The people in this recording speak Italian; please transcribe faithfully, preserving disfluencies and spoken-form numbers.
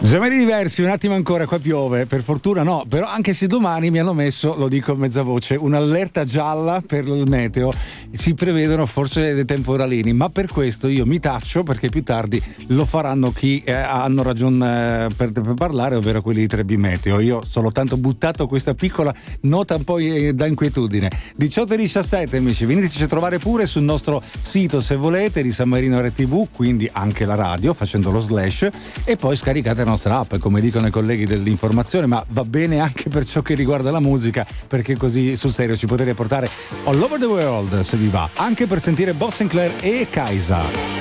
Gemelli diversi, un attimo ancora, qua piove, per fortuna no, però anche se domani mi hanno messo, lo dico a mezza voce, un'allerta gialla per il meteo, si prevedono forse dei temporalini, ma per questo io mi taccio perché più tardi lo faranno chi eh, hanno ragione eh, per, per parlare, ovvero quelli di tre B Meteo. Io solo tanto buttato questa piccola nota un po' eh, da inquietudine. diciotto e diciassette amici, veniteci a trovare pure sul nostro sito se volete di San Marino R T V, quindi anche la radio facendo lo slash, e poi scaricate la nostra app, come dicono i colleghi dell'informazione, ma va bene anche per ciò che riguarda la musica, perché così sul serio ci potete portare all over the world se vi va, anche per sentire Bob Sinclair e Kaisa.